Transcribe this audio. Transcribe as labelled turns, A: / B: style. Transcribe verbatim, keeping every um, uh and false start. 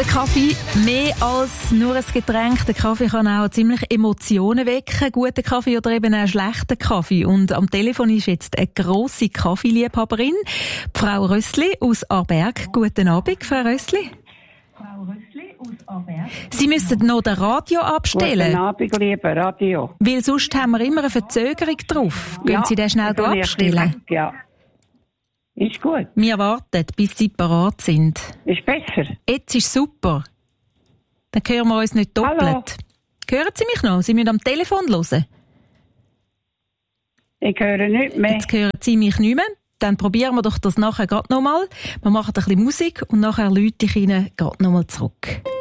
A: Kaffee, mehr als nur ein Getränk. Der Kaffee kann auch ziemlich Emotionen wecken. Guter Kaffee oder eben auch schlechter Kaffee. Und am Telefon ist jetzt eine grosse Kaffeeliebhaberin, Frau Rössli aus Aarberg. Guten Abend, Frau Rössli. Frau Rössli aus Aarberg. Sie müssten noch das Radio abstellen.
B: Guten Abend, lieber Radio.
A: Weil sonst haben wir immer eine Verzögerung drauf. Gehen
B: ja,
A: Sie den schnell abstellen?
B: Ja. Ist gut.
A: Wir warten, bis Sie parat sind.
B: Ist besser.
A: Jetzt ist super. Dann hören wir uns nicht doppelt.
B: Hallo.
A: Hören Sie mich noch? Sie müssen am Telefon hören.
B: Ich höre nicht mehr.
A: Jetzt hören Sie mich nicht mehr. Dann probieren wir doch das nachher gerade nochmal. Wir machen ein bisschen Musik und nachher läute ich Ihnen gerade nochmal zurück.